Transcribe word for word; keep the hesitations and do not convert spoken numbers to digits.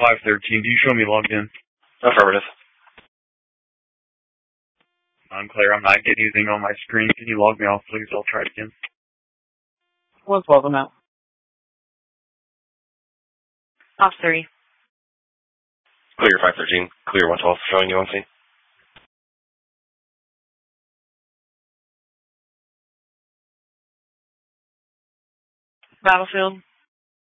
five thirteen, do you show me logged in? Affirmative. Unclear, I'm not getting anything on my screen. Can you log me off, please? I'll try it again. one twelve, I'm out. Off three. Clear five thirteen. Clear one twelve, showing you on scene. Battlefield.